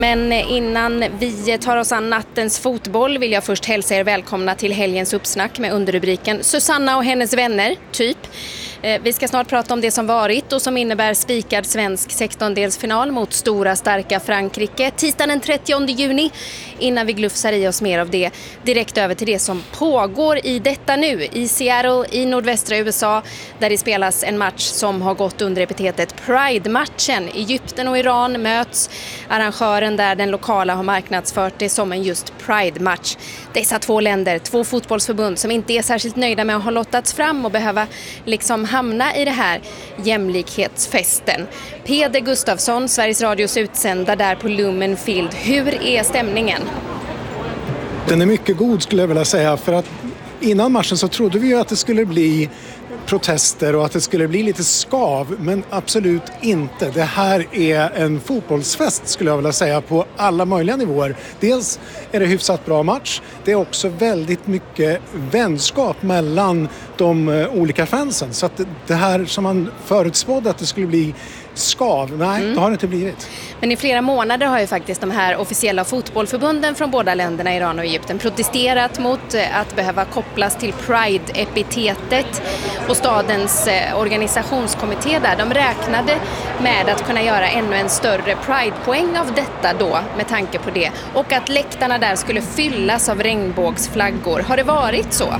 Men innan vi tar oss an nattens fotboll vill jag först hälsa er välkomna till helgens uppsnack med underrubriken Susanna och hennes vänner, typ. Vi ska snart prata om det som varit och som innebär spikad svensk 16-delsfinal mot stora starka Frankrike tisdagen den 30 juni. Innan vi glufsar i oss mer av det, direkt över till det som pågår i detta nu i Seattle i nordvästra USA, där det spelas en match som har gått under epitetet Pride-matchen. Egypten och Iran möts. Arrangören där den lokala har marknadsfört det som en just Pride-match. Dessa två länder, två fotbollsförbund som inte är särskilt nöjda med att ha lottats fram och behöva liksom hamna i det här jämlikhetsfesten. Peder Gustafsson, Sveriges Radios utsända där på Lumen Field. Hur är stämningen? Den är mycket god skulle jag vilja säga, för att innan matchen så trodde vi ju att det skulle bli protester och att det skulle bli lite skav, men absolut inte. Det här är en fotbollsfest skulle jag vilja säga på alla möjliga nivåer. Dels är det hyfsat bra match. Det är också väldigt mycket vänskap mellan de olika fansen. Så att det här som man förutspådde att det skulle bli skav, nej, det har det inte blivit. Men i flera månader har ju faktiskt de här officiella fotbollförbunden från båda länderna, Iran och Egypten, protesterat mot att behöva kopplas till Pride-epitetet. Och stadens organisationskommitté där, de räknade med att kunna göra ännu en större Pride-poäng av detta då, med tanke på det. Och att läktarna där skulle fyllas av regnbågsflaggor. Har det varit så?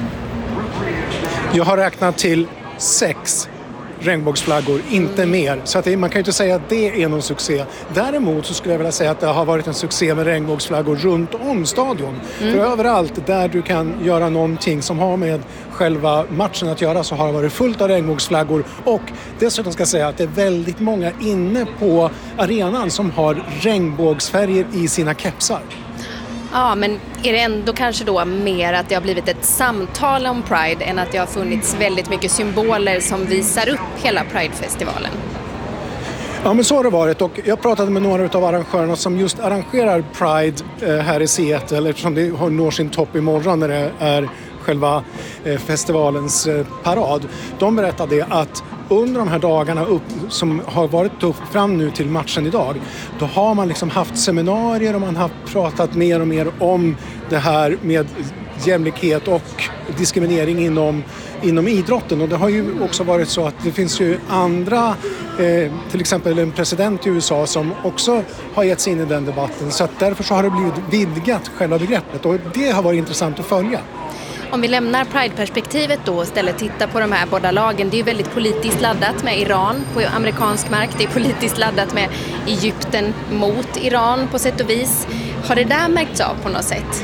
Jag har räknat till 6 regnbågsflaggor, inte mer. Så att man kan ju inte säga att det är någon succé. Däremot så skulle jag vilja säga att det har varit en succé med regnbågsflaggor runt om stadion. För överallt där du kan göra någonting som har med själva matchen att göra så har det varit fullt av regnbågsflaggor. Och dessutom ska jag säga att det är väldigt många inne på arenan som har regnbågsfärger i sina kepsar. Ja, men är det ändå kanske då mer att det har blivit ett samtal om Pride än att det har funnits väldigt mycket symboler som visar upp hela Pride-festivalen? Ja, men så har det varit, och jag pratade med några av arrangörerna som just arrangerar Pride här i Seattle, eftersom det når sin topp imorgon när det är själva festivalens parad. De berättade att under de här dagarna som har varit upp fram nu till matchen idag, då har man liksom haft seminarier och man har pratat mer och mer om det här med jämlikhet och diskriminering inom idrotten. Och det har ju också varit så att det finns ju andra, till exempel en president i USA som också har gett sig in i den debatten. Så att därför så har det blivit vidgat själva begreppet, och det har varit intressant att följa. Om vi lämnar Pride-perspektivet då och istället tittar på de här båda lagen. Det är ju väldigt politiskt laddat med Iran på amerikansk mark. Det är politiskt laddat med Egypten mot Iran på sätt och vis. Har det där märkts av på något sätt?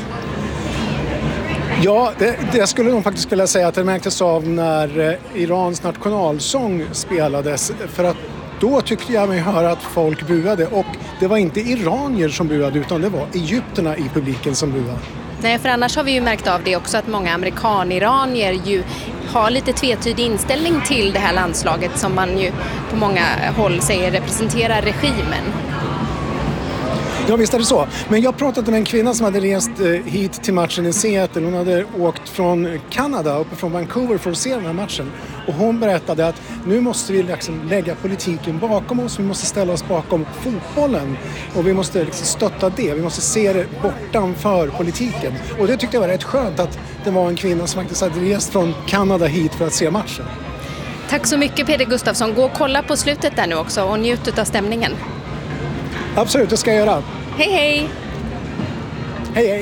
Ja, det skulle nog faktiskt vilja säga att det märktes av när Irans nationalsång spelades. För att då tyckte jag mig höra att folk buade, och det var inte iranier som buade utan det var egypterna i publiken som buade. Nej, för annars har vi ju märkt av det också att många amerikan-iranier ju har lite tvetydig inställning till det här landslaget som man ju på många håll säger representerar regimen. Ja, visst är det så. Men jag pratade med en kvinna som hade rest hit till matchen i Seattle. Hon hade åkt från Kanada, uppe från Vancouver, för att se den här matchen. Och hon berättade att nu måste vi liksom lägga politiken bakom oss. Vi måste ställa oss bakom fotbollen. Och vi måste liksom stötta det. Vi måste se det bortanför politiken. Och det tyckte jag var rätt skönt att det var en kvinna som faktiskt hade rest från Kanada hit för att se matchen. Tack så mycket, Peder Gustafsson. Gå och kolla på slutet där nu också och njut av stämningen. Absolut, det ska jag göra. Hej, hej! Hej,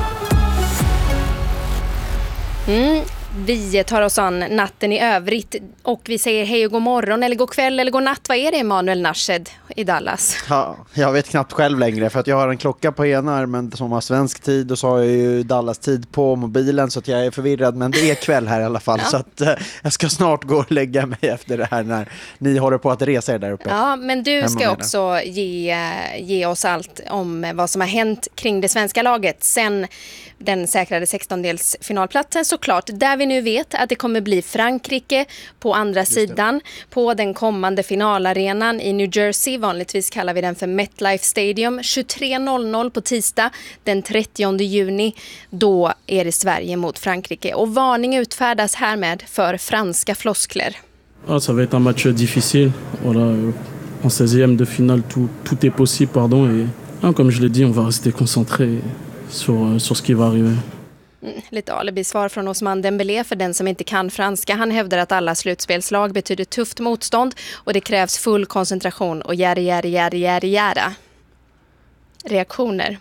hej! Vi tar oss an natten i övrigt och vi säger hej och god morgon eller god kväll eller god natt. Vad är det, Emanuel Narshed i Dallas? Ja, jag vet knappt själv längre för att jag har en klocka på ena armen som har svensk tid och så har jag ju Dallas tid på mobilen så att jag är förvirrad, men det är kväll här i alla fall. Ja. Så att jag ska snart gå och lägga mig efter det här när ni håller på att resa er där uppe. Ja, men du ska också ge oss allt om vad som har hänt kring det svenska laget sen den säkrade 16-delsfinalplatsen såklart, där vi nu vet att det kommer bli Frankrike på andra sidan på den kommande finalarenan i New Jersey. Vanligtvis kallar vi den för MetLife Stadium. 23:00 på tisdag den 30 juni. Då är det Sverige mot Frankrike. Och varning utfärdas härmed för franska floskler. Ah, ça va être un match difficile. Voilà, en 16e de finale, tout est possible, pardon. Ah, comme je l'ai dit, on va rester concentré sur ce qui va arriver. Lite alibi-svar från Ousmane Dembélé för den som inte kan franska. Han hävdar att alla slutspelslag betyder tufft motstånd och det krävs full koncentration och jära. Reaktioner.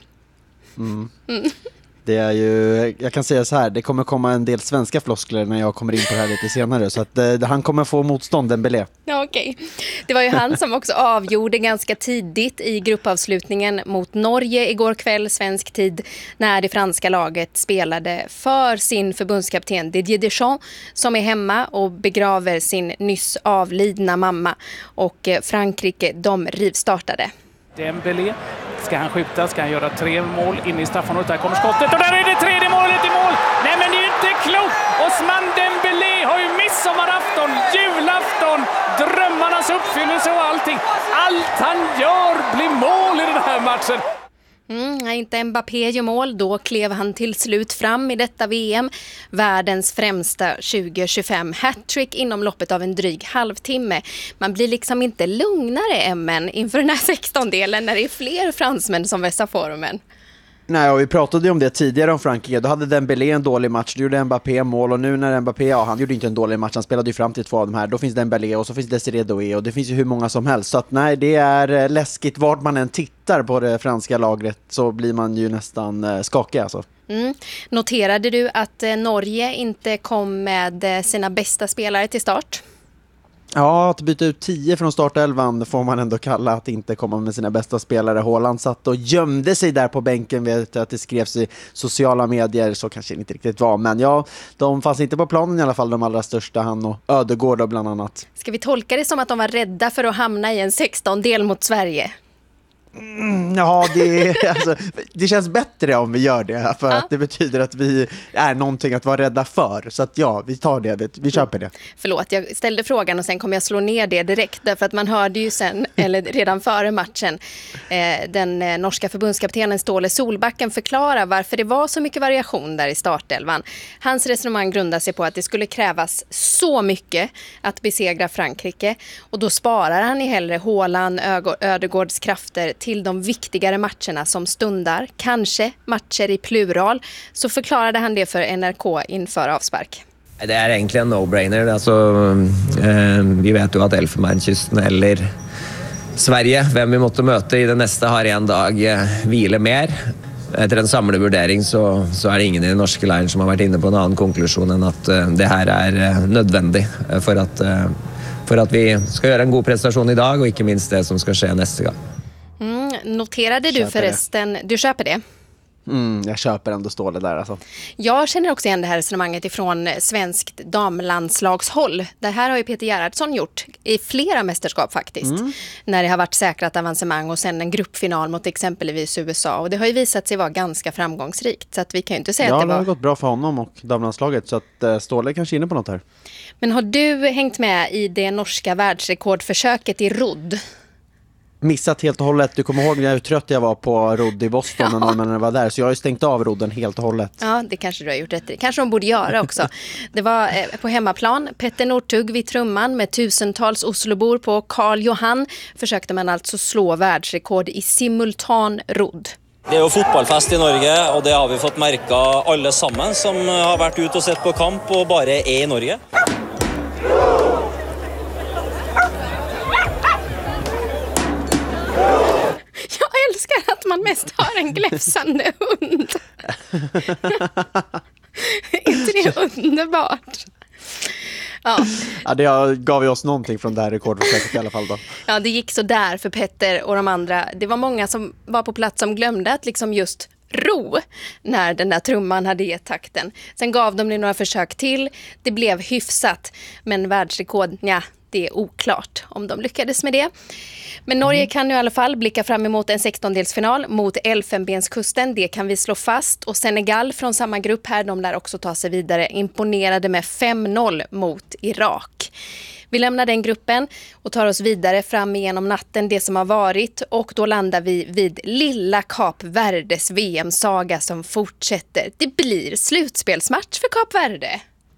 Det är ju, jag kan säga så här, det kommer komma en del svenska floskler när jag kommer in på det här lite senare, så att han kommer få motstånd, Dembélé. Ja, okej. Det var ju han som också avgjorde ganska tidigt i gruppavslutningen mot Norge igår kväll svensk tid när det franska laget spelade för sin förbundskapten Didier Deschamps som är hemma och begraver sin nyss avlidna mamma, och Frankrike, de rivstartade. Dembélé, ska han skjuta, ska han göra 3 mål in i straffområdet, där kommer skottet och där är det 3:e målet i mål. Nej, men det är ju inte klokt. Ousmane Dembélé har ju midsommarafton, julafton, drömmarnas uppfyllelse och allting. Allt han gör blir mål i den här matchen. Inte Mbappé gör mål, då klev han till slut fram i detta VM. Världens främsta 2025 hattrick inom loppet av en dryg halvtimme. Man blir liksom inte lugnare MN inför den här 16-delen när det är fler fransmän som vässar formen. Nej, och vi pratade ju om det tidigare om Frankrike. Då hade Dembélé en dålig match, då gjorde Mbappé mål, och nu när Mbappé, han gjorde inte en dålig match, han spelade ju fram till 2 av de här. Då finns Dembélé och så finns Desiré Doué och det finns ju hur många som helst. Så att nej, det är läskigt vart man än tittar på det franska lagret, så blir man ju nästan skakig alltså. Noterade du att Norge inte kom med sina bästa spelare till start? Ja, att byta ut 10 från startelvan får man ändå kalla att inte komma med sina bästa spelare. Haaland satt och gömde sig där på bänken, vet att det skrevs i sociala medier, så kanske det inte riktigt var. Men ja, de fanns inte på planen i alla fall, de allra största, han och Ödegård bland annat. Ska vi tolka det som att de var rädda för att hamna i en 16-del mot Sverige? Ja, det känns bättre om vi gör det, för att det betyder att vi är någonting att vara rädda för. Så att ja, vi tar det, vi köper det. Förlåt, jag ställde frågan och sen kommer jag slå ner det direkt, därför att man hörde ju sen, eller redan före matchen, den norska förbundskaptenen Ståle Solbacken förklara varför det var så mycket variation där i startelvan. Hans resonemang grundar sig på att det skulle krävas så mycket att besegra Frankrike, och då sparar han i hellre Haaland, Ödegårds krafter till de viktigare matcherna som stundar, kanske matcher i plural. Så förklarade han det för NRK inför avspark. Det är egentligen en no-brainer. Alltså, vi vet ju att Elfenbenskysten eller Sverige, vem vi måste möta i det nästa, har en dag vila mer. Efter en samlad värdering så är det ingen i den norska leiren som har varit inne på en annan konklusion än att det här är nödvändigt för att vi ska göra en god prestation idag och inte minst det som ska ske nästa gång. Noterade du förresten, du köper det? Jag köper ändå Ståle där alltså. Jag känner också igen det här resonemanget ifrån svenskt damlandslagshåll. Det här har ju Peter Gerhardsson gjort i flera mästerskap faktiskt. När det har varit säkrat avancemang och sen en gruppfinal mot exempelvis USA. Och det har ju visat sig vara ganska framgångsrikt. Så att vi kan ju inte säga att det har gått bra för honom och damlandslaget. Så att Ståle kanske är inne på något här. Men har du hängt med i det norska världsrekordförsöket i rodd? Missat helt och hållet. Du kommer ihåg hur trött jag var på rodd i Boston när norrmännen var där. Så jag har ju stängt av rodden helt och hållet. Ja, det kanske du har gjort rätt i. Kanske de borde göra också. Det var på hemmaplan. Petter Northug vid trumman med tusentals Oslobor på Karl Johan. Försökte man alltså slå världsrekord i simultan rodd. Det är ju fotbollfest i Norge och det har vi fått märka allesammans som har varit ute och sett på kamp och bara är i Norge. Jag älskar att man mest har en gläfsande hund. Inte det underbart? Ja, det gav ju oss någonting från det här rekordförsöket i alla fall då. Ja, det gick så där för Petter och de andra. Det var många som var på plats som glömde att liksom just ro när den där trumman hade gett takten. Sen gav de det några försök till. Det blev hyfsat, men världsrekord, ja, det är oklart om de lyckades med det. Men Norge kan ju i alla fall blicka fram emot en 16-delsfinal mot Elfenbenskusten. Det kan vi slå fast. Och Senegal från samma grupp här, de lär också ta sig vidare. Imponerade med 5-0 mot Irak. Vi lämnar den gruppen och tar oss vidare fram igenom natten, det som har varit. Och då landar vi vid lilla Kap Verdes VM-saga som fortsätter. Det blir slutspelsmatch för Kap Verde.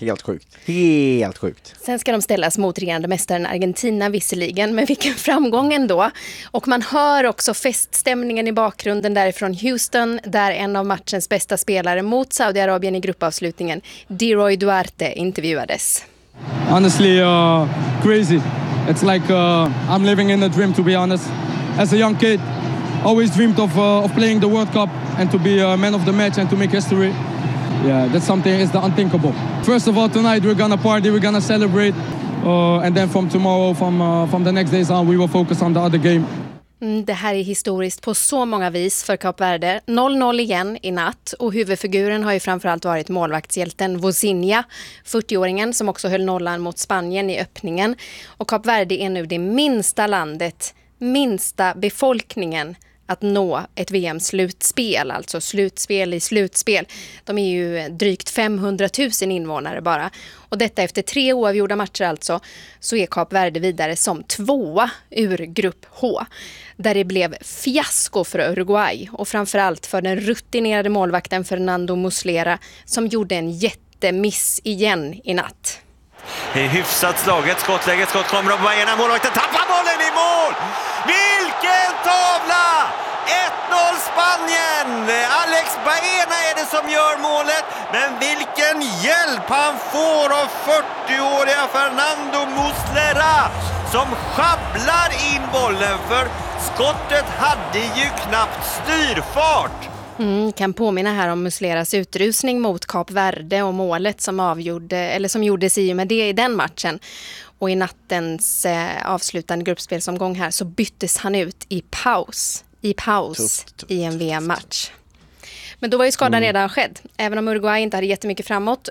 Helt sjukt. Helt sjukt. Sen ska de ställas mot regerande mästaren Argentina visserligen, men vilken framgång ändå. Och man hör också feststämningen i bakgrunden därifrån Houston, där en av matchens bästa spelare mot Saudiarabien i gruppavslutningen, Diroy Duarte, intervjuades. Honestly, crazy. It's like I'm living in a dream, to be honest. As a young kid, always dreamed of playing the World Cup and to be a man of the match and to make history. Yeah, that's something is the unthinkable. First of all, tonight we're gonna party, we're gonna celebrate, and then from tomorrow, from the next days on, we will focus on the other game. Det här är historiskt på så många vis för Kap Verde. 0-0 igen i natt, och huvudfiguren har ju framförallt varit målvaktshjälten Vozinha, 40-åringen som också höll nollan mot Spanien i öppningen. Och Kap Verde är nu det minsta landet, minsta befolkningen att nå ett VM-slutspel, alltså slutspel i slutspel. De är ju drygt 500 000 invånare bara. Och detta efter 3 oavgjorda matcher alltså, så är Kap Verde vidare som 2 ur grupp H. Där det blev fiasko för Uruguay och framförallt för den rutinerade målvakten Fernando Muslera som gjorde en jättemiss igen i natt. Det är hyfsat slaget, skottläget, skott kommer och Baena, målvakten tappar bollen i mål! Vilken tavla! 1-0 Spanien! Alex Baena är det som gör målet, men vilken hjälp han får av 40-åriga Fernando Muslera som schabblar in bollen, för skottet hade ju knappt styrfart. Kan påminna här om Musleras utrusning mot Kap Verde och målet som gjordes i och med det i den matchen. Och i nattens avslutande gruppspelsomgång här så byttes han ut i paus tufft. I en VM-match. Men då var ju skadan redan skedd. Även om Uruguay inte hade jättemycket framåt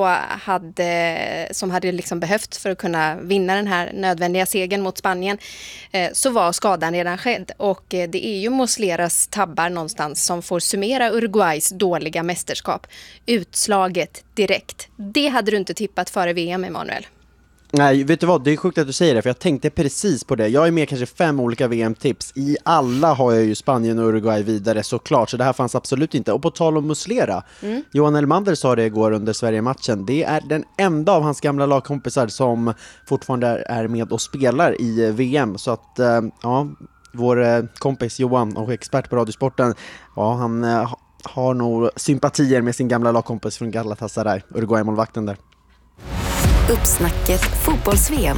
som hade liksom behövt för att kunna vinna den här nödvändiga segern mot Spanien, så var skadan redan skedd. Och det är ju Musleras tabbar någonstans som får summera Uruguays dåliga mästerskap. Utslaget direkt. Det hade du inte tippat före VM, Emanuel. Nej, vet du vad? Det är sjukt att du säger det, för jag tänkte precis på det. Jag är med kanske 5 olika VM-tips. I alla har jag ju Spanien och Uruguay vidare såklart, så det här fanns absolut inte. Och på tal om Muslera, Johan Elmander sa det igår under Sverige-matchen. Det är den enda av hans gamla lagkompisar som fortfarande är med och spelar i VM. Så att, ja, vår kompis Johan och expert på Radiosporten, ja, han har nog sympatier med sin gamla lagkompis från Galatasaray, Uruguay-målvakten där. Uppsnacket fotbolls-VM.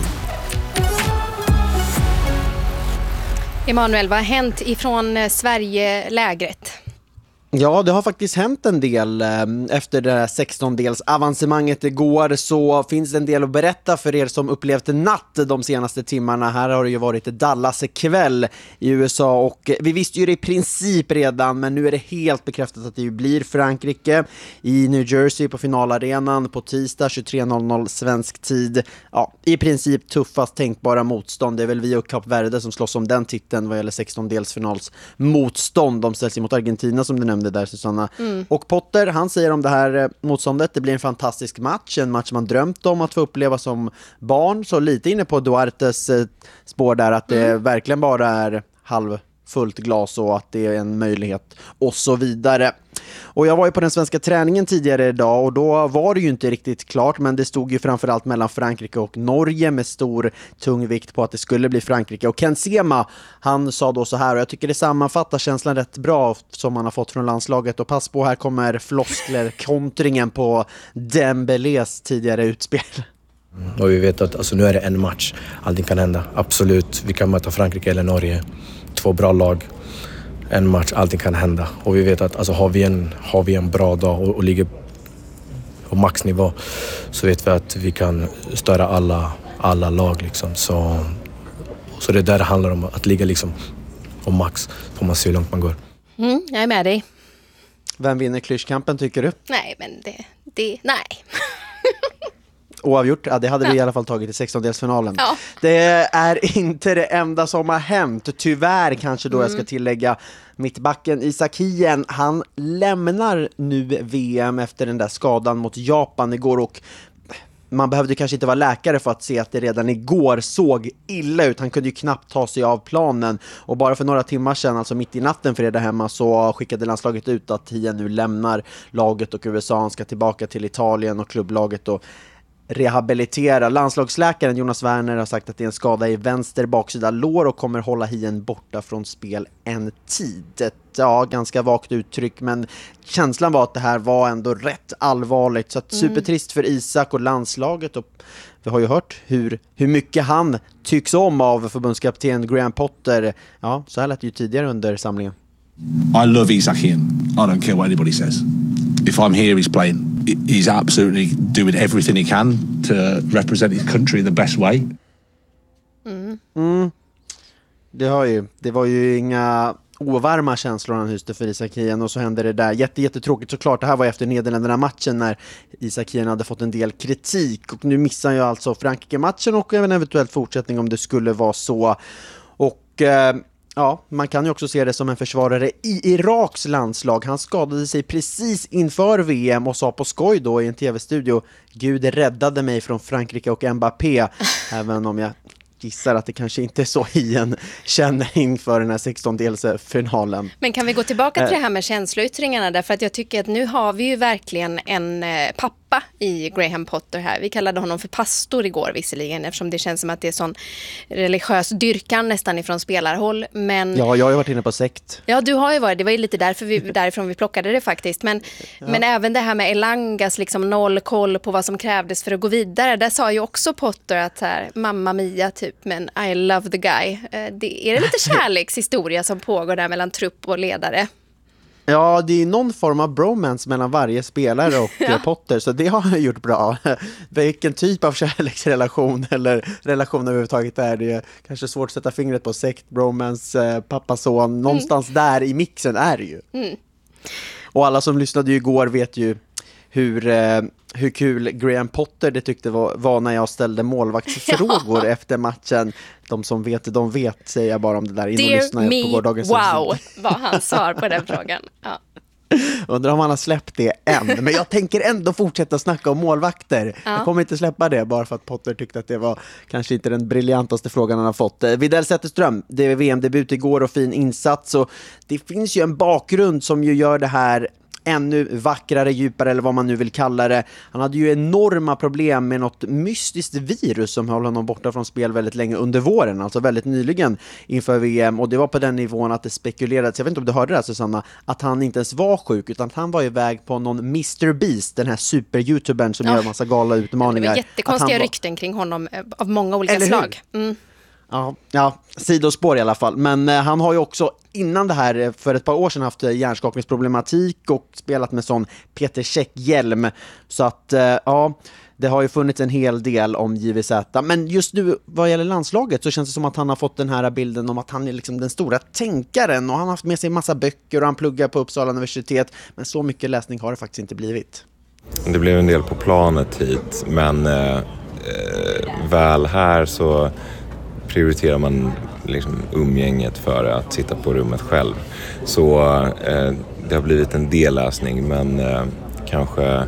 Emanuel, vad har hänt ifrån Sverige-lägret? Ja, det har faktiskt hänt en del. Efter det här 16-dels avancemanget igår så finns det en del att berätta för er som upplevt natt de senaste timmarna. Här har det ju varit Dallas kväll i USA, och vi visste ju det i princip redan, men nu är det helt bekräftat att det blir Frankrike i New Jersey på finalarenan på tisdag 23.00 svensk tid. Ja, i princip tuffast tänkbara motstånd. Det är väl vi och Kap Verde som slåss om den titeln vad gäller 16-delsfinals motstånd. De ställs mot Argentina som du nämnde där, Susanna. Och Potter, han säger om det här motståndet: det blir en fantastisk match, en match man drömt om att få uppleva som barn. Så lite inne på Duartes spår där, att det verkligen bara är halvfullt glas och att det är en möjlighet och så vidare. Och jag var ju på den svenska träningen tidigare idag, och då var det ju inte riktigt klart, men det stod ju framförallt mellan Frankrike och Norge med stor tung vikt på att det skulle bli Frankrike. Och Ken Sema, han sa då så här, och jag tycker det sammanfattar känslan rätt bra som man har fått från landslaget. Och pass på, här kommer floskler, kontringen på Dembélés tidigare utspel. Och vi vet att alltså, nu är det en match, allting kan hända, absolut. Vi kan möta Frankrike eller Norge, 2 bra lag. En match, allting kan hända. Och vi vet att alltså, har vi en bra dag och ligger på maxnivå, så vet vi att vi kan störa alla lag. Liksom. Så det är där det handlar om, att ligga liksom på max. Får man se hur långt man går. Jag är med dig. Vem vinner klyschkampen tycker du? Nej, men nej. Oavgjort, ja, det hade vi i alla fall tagit i 16-delsfinalen. Ja. Det är inte det enda som har hänt. Tyvärr kanske då jag ska tillägga. Mittbacken Isak Hien, han lämnar nu VM efter den där skadan mot Japan igår, och man behövde kanske inte vara läkare för att se att det redan igår såg illa ut. Han kunde ju knappt ta sig av planen. Och bara för några timmar sedan, alltså mitt i natten fredag hemma, så skickade landslaget ut att Hien nu lämnar laget och USA. Han ska tillbaka till Italien och klubblaget och rehabilitera. Landslagsläkaren Jonas Werner har sagt att det är en skada i vänster baksida lår och kommer hålla Hien borta från spel en tid. Ganska vagt uttryck, men känslan var att det här var ändå rätt allvarligt. Så att supertrist för Isak och landslaget, och vi har ju hört hur mycket han tycks om av förbundskapten Graham Potter. Ja, så här lät det ju tidigare under samlingen. I love Isak Hien. I don't care what anybody says. If I'm here, he's playing. He's absolutely doing everything he can to represent his country in the best way. Det var ju inga ovarma känslor han hyste för Isak Hien, och så hände det där. Jättetråkigt såklart. Det här var efter Nederländerna-matchen när Isak Hien hade fått en del kritik, och nu missar han ju alltså Frankrike-matchen och även eventuellt fortsättning om det skulle vara så. Och man kan ju också se det som en försvarare i Iraks landslag. Han skadade sig precis inför VM och sa på skoj då i en tv-studio: Gud räddade mig från Frankrike och Mbappé. Även om jag gissar att det kanske inte är så Hien känner inför den här 16-delsfinalen. Men kan vi gå tillbaka till det här med känsloyttringarna, därför att jag tycker att nu har vi ju verkligen en pappa i Graham Potter här. Vi kallade honom för pastor igår visserligen, eftersom det känns som att det är sån religiös dyrkan nästan ifrån spelarhåll. Men ja, jag har ju varit inne på sekt. Ja, du har ju varit. Det var ju lite därifrån vi plockade det faktiskt. Men även det här med Elangas liksom noll koll på vad som krävdes för att gå vidare. Där sa ju också Potter att här, mamma Mia typ, men I love the guy. Är det lite kärlekshistoria som pågår där mellan trupp och ledare? Ja, det är någon form av bromance mellan varje spelare och Potter, så det har han gjort bra. Vilken typ av kärleksrelation eller relation överhuvudtaget är det? Kanske svårt att sätta fingret på sekt, bromance, pappa-son. Någonstans där i mixen är det ju. Och alla som lyssnade ju igår vet ju hur kul Graham Potter det tyckte var när jag ställde målvaktsfrågor efter matchen. De som vet, de vet, säger jag bara om det där. In och lyssna på gårdagens wow, vad han svar på den frågan. Ja. Undrar om han har släppt det än. Men jag tänker ändå fortsätta snacka om målvakter. Ja. Jag kommer inte släppa det bara för att Potter tyckte att det var kanske inte den briljantaste frågan han har fått. Widell Zetterström, det är VM-debut igår och fin insats. Och det finns ju en bakgrund som ju gör det här ännu vackrare, djupare eller vad man nu vill kalla det. Han hade ju enorma problem med något mystiskt virus som höll honom borta från spel väldigt länge under våren, alltså väldigt nyligen inför VM, och det var på den nivån att det spekulerades, jag vet inte om du hörde det här Susanna, att han inte ens var sjuk utan att han var iväg på någon Mr. Beast, den här super-youtubern som gör en massa galna utmaningar. Det var jättekonstiga rykten kring honom av många olika slag. Ja, sidospår i alla fall. Men han har ju också innan det här för ett par år sedan haft hjärnskakningsproblematik och spelat med sån Peter Käck-hjälm. Så att det har ju funnits en hel del om JVZ. Men just nu vad gäller landslaget så känns det som att han har fått den här bilden om att han är liksom den stora tänkaren, och han har haft med sig en massa böcker och han pluggar på Uppsala universitet. Men så mycket läsning har det faktiskt inte blivit. Det blev en del på planet hit, men väl här så prioriterar man liksom umgänget för att sitta på rummet själv. Så det har blivit en del läsning, men jag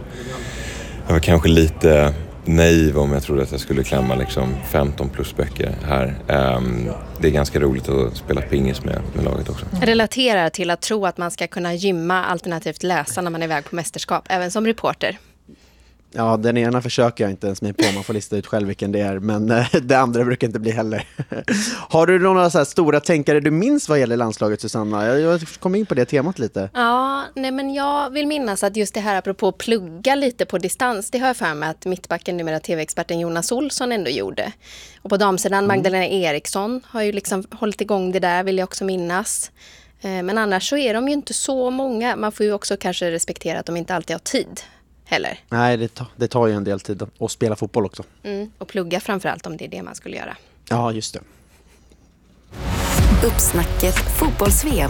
var kanske lite naiv om jag trodde att jag skulle klämma liksom 15 plus böcker här. Det är ganska roligt att spela pingis med laget också. Relaterar till att tro att man ska kunna gymma alternativt läsa när man är iväg på mästerskap, även som reporter. Ja, den ena försöker jag inte ens mig på. Man får lista ut själv vilken det är. Men det andra brukar inte bli heller. Har du några så här stora tänkare du minns vad gäller landslaget, Susanna? Jag kom in på det temat lite. Ja, nej men jag vill minnas att just det här apropå plugga lite på distans, det har jag för mig att mittbacken numera tv-experten Jonas Olsson ändå gjorde. Och på damsidan Magdalena Eriksson har ju liksom hållit igång det där, vill jag också minnas. Men annars så är de ju inte så många. Man får ju också kanske respektera att de inte alltid har tid. Heller. Nej, det tar ju en del tid att spela fotboll också. Och plugga framförallt om det är det man skulle göra. Ja, just det. Uppsnacket fotbolls-VM.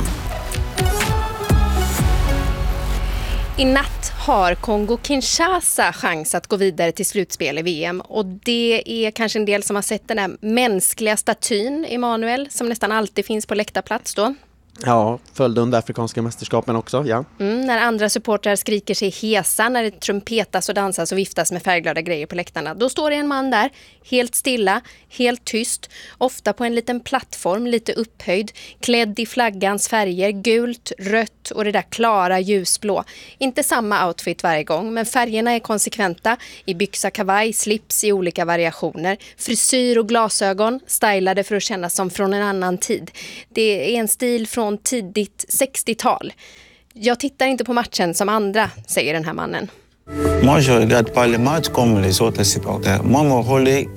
I natt har Kongo-Kinshasa chans att gå vidare till slutspel i VM. Och det är kanske en del som har sett den här mänskliga statyn, Emanuel, som nästan alltid finns på läktarplats då. Ja, följde under afrikanska mästerskapen också, ja. När andra supportrar skriker sig hesa, när det trumpetas och dansas och viftas med färgglada grejer på läktarna, då står det en man där, helt stilla, helt tyst, ofta på en liten plattform, lite upphöjd, klädd i flaggans färger, gult, rött och det där klara ljusblå. Inte samma outfit varje gång, men färgerna är konsekventa i byxa, kavaj, slips i olika variationer, frisyr och glasögon, stylade för att kännas som från en annan tid. Det är en stil från tidigt 60-tal. Jag tittar inte på matchen som andra, säger den här mannen. Moi, je regarde pas les matchs comme les autres supporters. Moi, mon rôle est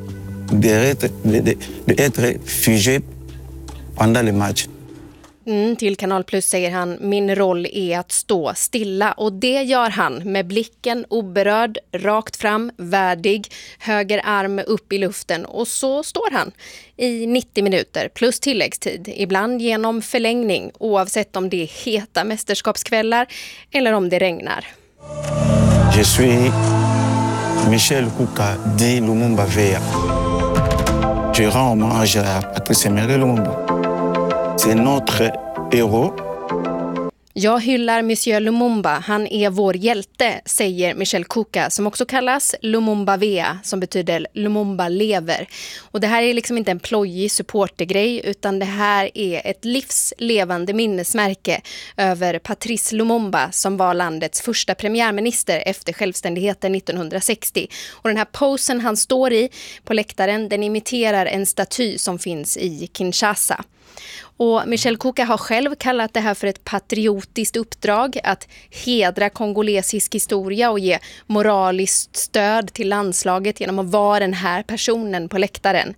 d'être figé pendant les matchs. Till Kanal Plus säger han, min roll är att stå stilla, och det gör han med blicken oberörd, rakt fram, värdig, höger arm upp i luften, och så står han i 90 minuter plus tilläggstid, ibland genom förlängning, oavsett om det är heta mästerskapskvällar eller om det regnar. Je suis Michel Kouka dit Lumumba Vea. Je rends hommage à Patrice Emery Lumumba. C'est notre héros. Jag hyllar Monsieur Lumumba, han är vår hjälte, säger Michel Kouka, som också kallas Lumumba Vea, som betyder Lumumba lever. Och det här är liksom inte en plojig supportergrej, utan det här är ett livslevande minnesmärke över Patrice Lumumba, som var landets första premiärminister efter självständigheten 1960. Och den här posen han står i på läktaren, den imiterar en staty som finns i Kinshasa. Och Michel Kouka har själv kallat det här för ett patriotiskt uppdrag, att hedra kongolesisk historia och ge moraliskt stöd till landslaget genom att vara den här personen på läktaren.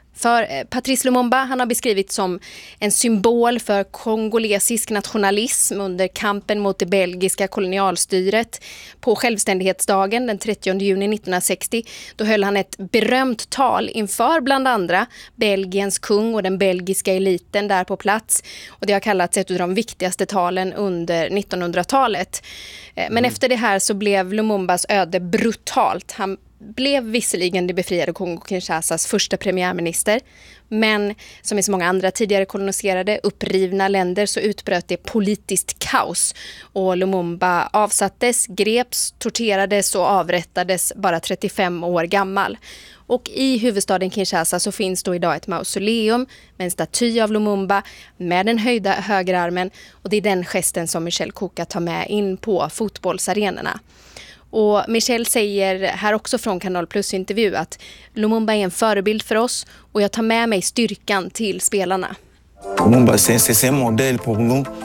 För Patrice Lumumba, han har beskrivits som en symbol för kongolesisk nationalism under kampen mot det belgiska kolonialstyret. På självständighetsdagen den 30 juni 1960, då höll han ett berömt tal inför bland andra Belgiens kung och den belgiska eliten där på plats. Och det har kallats ett av de viktigaste talen under 1900-talet. Men efter det här så blev Lumumbas öde brutalt. Han blev visserligen det befriade Kongo-Kinshasas första premiärminister, men som i så många andra tidigare koloniserade upprivna länder så utbröt det politiskt kaos, och Lumumba avsattes, greps, torterades och avrättades bara 35 år gammal. Och i huvudstaden Kinshasa så finns då idag ett mausoleum med en staty av Lumumba med den höjda högerarmen, och det är den gesten som Michel Kouka tar med in på fotbollsarenorna. Och Michel säger här också från Kanal Plus intervju att Lumumba är en förebild för oss, och jag tar med mig styrkan till spelarna. Lumumba, c'est un modèle pour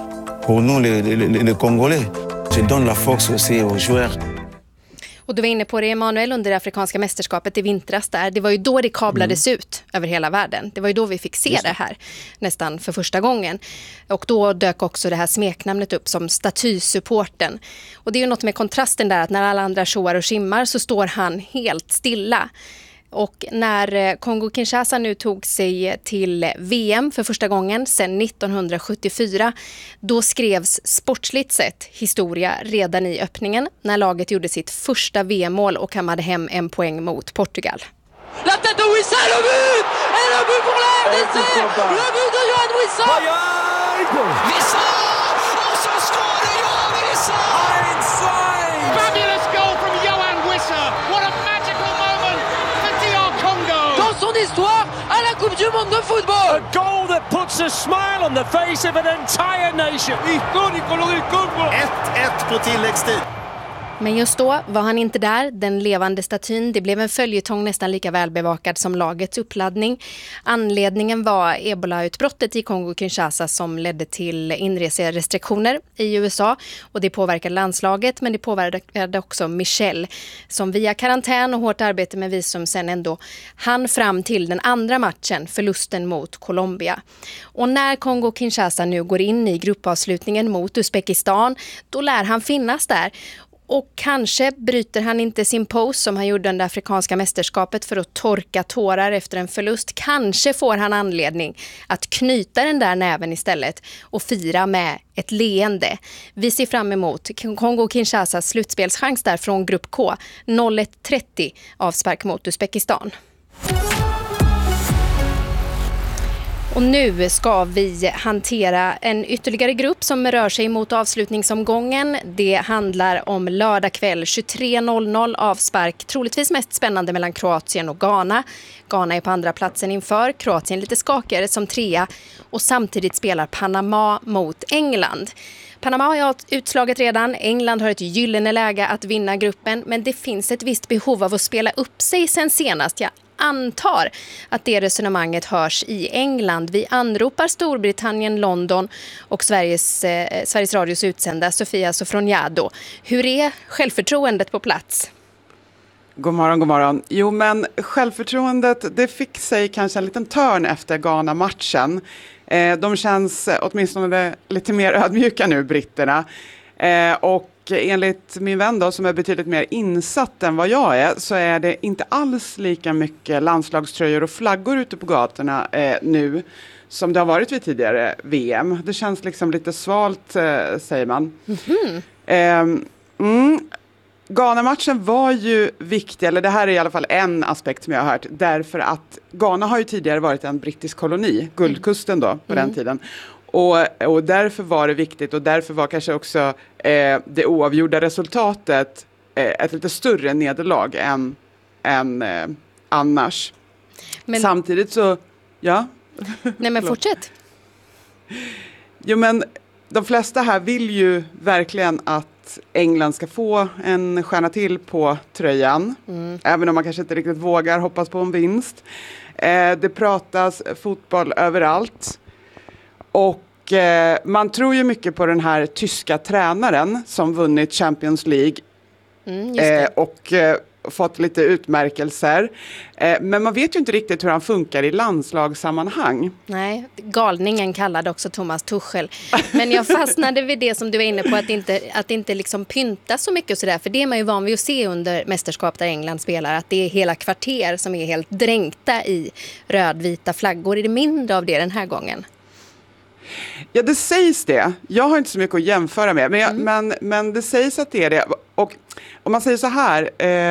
nous les Congolais. Je donne la force aussi aux joueurs. Och du var inne på det, Emanuel, under det afrikanska mästerskapet i vintras där. Det var ju då det kablades ut över hela världen. Det var ju då vi fick se det här nästan för första gången. Och då dök också det här smeknamnet upp som statysupporten. Och det är ju något med kontrasten där, att när alla andra tjoar och skimmar så står han helt stilla. Och när Kongo-Kinshasa nu tog sig till VM för första gången sedan 1974, då skrevs sportsligt sett historia redan i öppningen när laget gjorde sitt första VM-mål och kammade hem en poäng mot Portugal. La tête de Wissa, le but! Et le but pour la RDC! Le but de Johan Wissa! Wissa! Och så skårar Johan Wissa! Fabulous goal from Johan Wissa! What a magical moment for DR Congo! Dans son histoire à la Coupe du Monde de football! A goal that puts a smile on the face of an entire nation! Histórico lo del Congo! 1-1 på tilläggstid. Men just då var han inte där, den levande statyn. Det blev en följetong nästan lika välbevakad som lagets uppladdning. Anledningen var Ebola-utbrottet i Kongo-Kinshasa som ledde till inreserestriktioner i USA. Och det påverkade landslaget, men det påverkade också Michel, som via karantän och hårt arbete med visum sen ändå hann fram till den andra matchen, förlusten mot Colombia. Och när Kongo-Kinshasa nu går in i gruppavslutningen mot Uzbekistan, då lär han finnas där. Och kanske bryter han inte sin pose som han gjorde under afrikanska mästerskapet för att torka tårar efter en förlust. Kanske får han anledning att knyta den där näven istället och fira med ett leende. Vi ser fram emot Kongo-Kinshasas slutspelschans där från grupp K. 01:30 avspark mot Uzbekistan. Och nu ska vi hantera en ytterligare grupp som rör sig mot avslutningsomgången. Det handlar om lördag kväll 23.00 avspark. Troligtvis mest spännande mellan Kroatien och Ghana. Ghana är på andra platsen inför. Kroatien lite skakigare som 3:a. Och samtidigt spelar Panama mot England. Panama har utslaget redan. England har ett gyllene läge att vinna gruppen. Men det finns ett visst behov av att spela upp sig sen senast. Jag antar att det resonemanget hörs i England. Vi anropar Storbritannien, London och Sveriges Radios utsända Sofia Sofroniado. Hur är självförtroendet på plats? God morgon, god morgon. Jo, men självförtroendet, det fick sig kanske en liten törn efter Ghana-matchen. De känns åtminstone lite mer ödmjuka nu, britterna. Och enligt min vän då, som är betydligt mer insatt än vad jag är, så är det inte alls lika mycket landslagströjor och flaggor ute på gatorna nu som det har varit vid tidigare VM. Det känns liksom lite svalt, säger man. Ghana-matchen var ju viktig, eller det här är i alla fall en aspekt som jag har hört, därför att Ghana har ju tidigare varit en brittisk koloni, Guldkusten då, på den tiden. Och därför var det viktigt, och därför var kanske också det oavgjorda resultatet ett lite större nederlag än annars. Men samtidigt så, ja. Nej, men fortsätt. Jo, men de flesta här vill ju verkligen att England ska få en stjärna till på tröjan. Även om man kanske inte riktigt vågar hoppas på en vinst. Det pratas fotboll överallt. Och man tror ju mycket på den här tyska tränaren som vunnit Champions League. Och fått lite utmärkelser. Men man inte riktigt hur han funkar i landslagssammanhang. Nej, galningen kallade också Thomas Tuchel. Men jag fastnade vid det som du var inne på, att inte liksom pynta så mycket och sådär. För det är man ju van vid att se under mästerskap där England spelar, att det är hela kvarter som är helt dränkta i rödvita flaggor. Är det mindre av det den här gången? Ja, det sägs det. Jag har inte så mycket att jämföra med. Men det sägs att det är det. Och om man säger så här,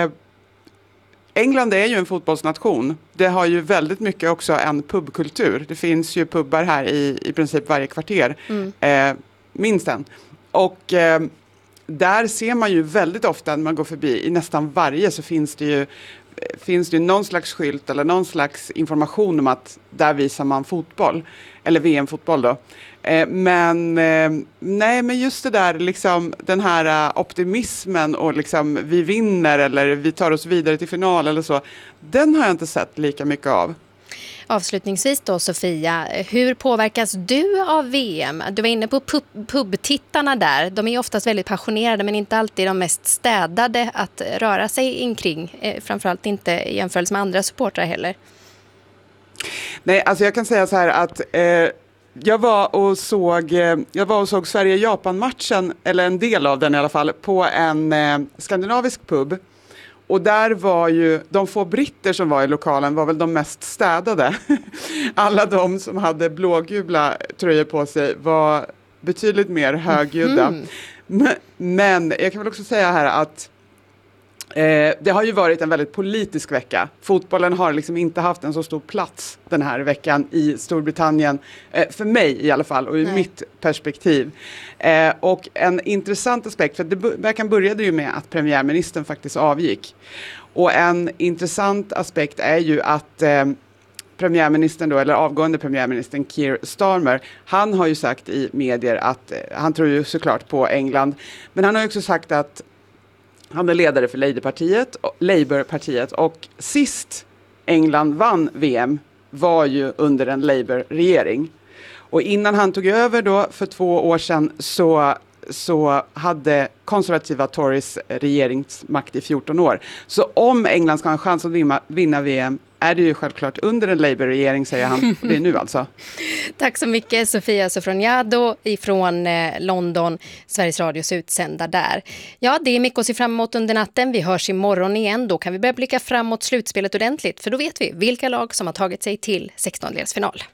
England är ju en fotbollsnation. Det har ju väldigt mycket också en pubkultur. Det finns ju pubbar här i princip varje kvarter. Minst en. Och där ser man ju väldigt ofta när man går förbi, i nästan varje så finns det ju någon slags skylt eller någon slags information om att där visar man fotboll. Eller VM-fotboll då. Men just det där, liksom, den här optimismen och liksom, vi vinner eller vi tar oss vidare till final eller så. Den har jag inte sett lika mycket av. Avslutningsvis då, Sofia, hur påverkas du av VM? Du var inne på pubtittarna där. De är oftast väldigt passionerade men inte alltid de mest städade att röra sig inkring. Framförallt inte i jämförelse med andra supportrar heller. Nej, alltså jag kan säga så här att jag var och såg Sverige-Japan-matchen, eller en del av den i alla fall, på en skandinavisk pub. Och där var ju de få britter som var i lokalen var väl de mest städade. Alla de som hade blågula tröjor på sig var betydligt mer högljudda. Men jag kan väl också säga här att det har ju varit en väldigt politisk vecka. Fotbollen har liksom inte haft en så stor plats den här veckan i Storbritannien. För mig i alla fall och ur mitt perspektiv. Och en intressant aspekt, för veckan började ju med att premiärministern faktiskt avgick. Och en intressant aspekt är ju att premiärministern då, eller avgående premiärministern Keir Starmer, han har ju sagt i medier att han tror ju såklart på England. Men han har ju också sagt att han är ledare för Labourpartiet och sist England vann VM var ju under en Labour-regering. Och innan han tog över då för 2 år sedan så hade konservativa Tories regeringsmakt i 14 år. Så om England ska ha en chans att vinna VM är det ju självklart under en Labour-regering, säger han. Och det är nu alltså. Tack så mycket, Sofia Sofroniado ifrån London, Sveriges Radios utsända där. Ja, det är mycket att se fram emot under natten. Vi hörs imorgon igen. Då kan vi börja blicka framåt slutspelet ordentligt. För då vet vi vilka lag som har tagit sig till 16-delsfinal.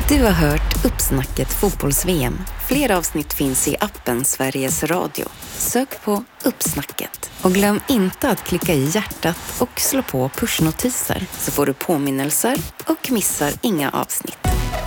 Du har hört Uppsnacket fotbolls-VM. Fler avsnitt finns i appen Sveriges Radio. Sök på Uppsnacket. Och glöm inte att klicka i hjärtat och slå på pushnotiser så får du påminnelser och missar inga avsnitt.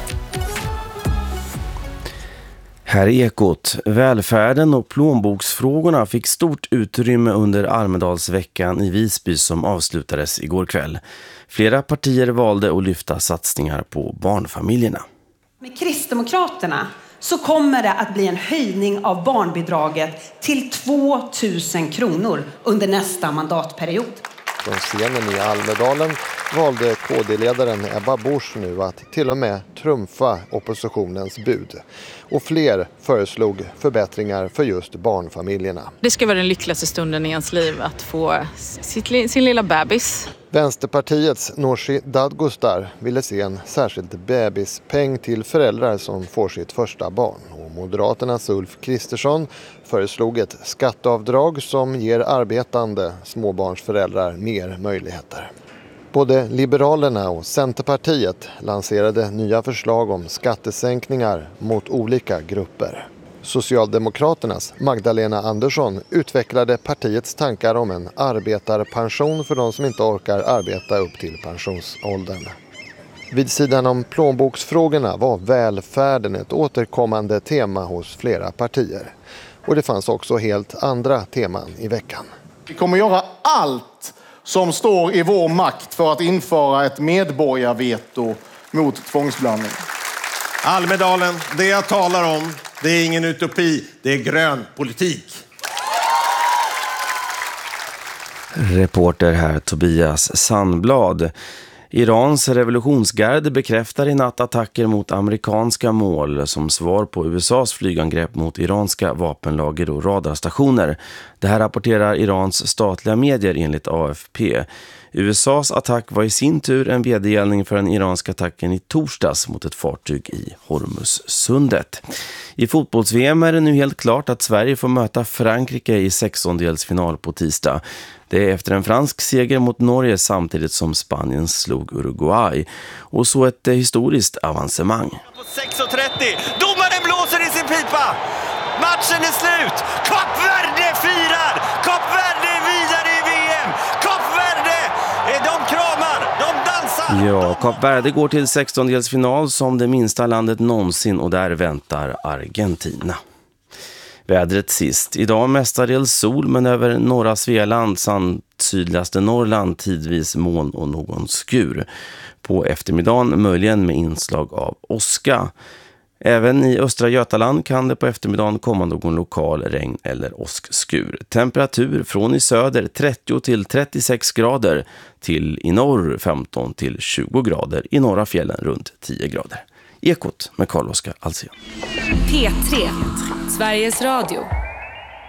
Här i Ekot, välfärden och plånboksfrågorna fick stort utrymme under Almedalsveckan i Visby som avslutades igår kväll. Flera partier valde att lyfta satsningar på barnfamiljerna. Med Kristdemokraterna så kommer det att bli en höjning av barnbidraget till 2 000 kronor under nästa mandatperiod. Från scenen i Almedalen valde KD-ledaren Ebba Busch nu att till och med trumfa oppositionens bud. Och fler föreslog förbättringar för just barnfamiljerna. Det ska vara den lyckligaste stunden i ens liv att få sin lilla bebis. Vänsterpartiets Nooshi Dadgostar ville se en särskild bebispeng till föräldrar som får sitt första barn. Och Moderaternas Ulf Kristersson föreslog ett skatteavdrag som ger arbetande småbarnsföräldrar mer möjligheter. Både Liberalerna och Centerpartiet lanserade nya förslag om skattesänkningar mot olika grupper. Socialdemokraternas Magdalena Andersson utvecklade partiets tankar om en arbetarpension för de som inte orkar arbeta upp till pensionsåldern. Vid sidan om plånboksfrågorna var välfärden ett återkommande tema hos flera partier. Och det fanns också helt andra teman i veckan. Vi kommer göra allt som står i vår makt för att införa ett medborgarveto mot tvångsblandning. Almedalen, det jag talar om, det är ingen utopi, det är grön politik. Reporter här Tobias Sandblad. Irans revolutionsgarde bekräftar i natt attacker mot amerikanska mål som svar på USAs flygangrepp mot iranska vapenlager och radarstationer. Det här rapporterar Irans statliga medier enligt AFP. USAs attack var i sin tur en vedergällning för den iranska attacken i torsdags mot ett fartyg i Hormuzsundet. I fotbolls-VM är det nu helt klart att Sverige får möta Frankrike i 16-delsfinal på tisdag. Det är efter en fransk seger mot Norge samtidigt som Spanien slog Uruguay. Och så ett historiskt avancemang. På 6.30, domaren blåser i sin pipa. Matchen är slut. Kap Verde firar. Kap Verde är vidare i VM. Kap Verde, de kramar, de dansar. Ja, Kap Verde går till 16-delsfinal som det minsta landet någonsin och där väntar Argentina. Vädret sist. Idag mestadels sol men över norra Svealand samt sydligaste Norrland tidvis moln och någon skur. På eftermiddagen möjligen med inslag av åska. Även i östra Götaland kan det på eftermiddagen komma någon lokal regn- eller åskskur. Temperatur från i söder 30 till 36 grader till i norr 15 till 20 grader. I norra fjällen runt 10 grader. Ekot med Carl-Oskar Alsén. P3, Sveriges Radio.